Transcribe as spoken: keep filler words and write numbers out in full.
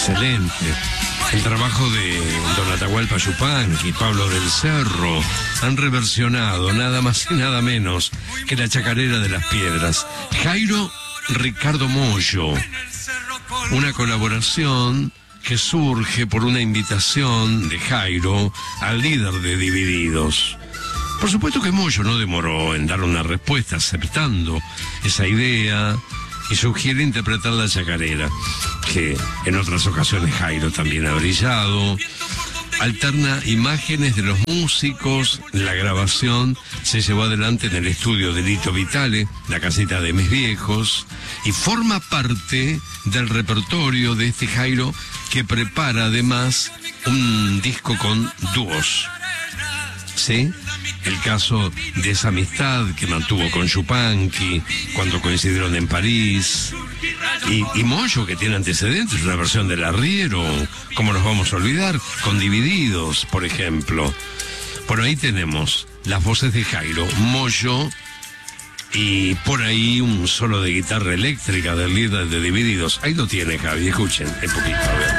excelente. El trabajo de Don Atahualpa Yupanqui y Pablo del Cerro han reversionado nada más y nada menos que la Chacarera de las Piedras. Jairo Ricardo Mollo, una colaboración que surge por una invitación de Jairo al líder de Divididos. Por supuesto que Mollo no demoró en dar una respuesta aceptando esa idea y sugiere interpretar la chacarera, que en otras ocasiones Jairo también ha brillado. Alterna imágenes de los músicos, la grabación se llevó adelante en el estudio de Lito Vitale, la casita de mis viejos, y forma parte del repertorio de este Jairo, que prepara además un disco con dúos. ¿Sí? El caso de esa amistad que mantuvo con Yupanqui cuando coincidieron en París. Y, y Mollo, que tiene antecedentes, una versión del Arriero, ¿cómo nos vamos a olvidar? Con Divididos, por ejemplo. Por ahí tenemos las voces de Jairo, Mollo, y por ahí un solo de guitarra eléctrica del líder de Divididos. Ahí lo tiene, Javi, escuchen, un poquito, a ver.